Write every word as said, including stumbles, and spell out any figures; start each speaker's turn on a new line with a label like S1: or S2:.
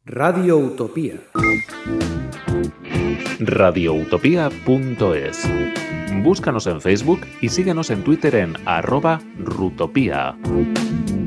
S1: Radio Utopía.
S2: radioutopía punto es. Búscanos en Facebook y síguenos en Twitter en arroba rutopía.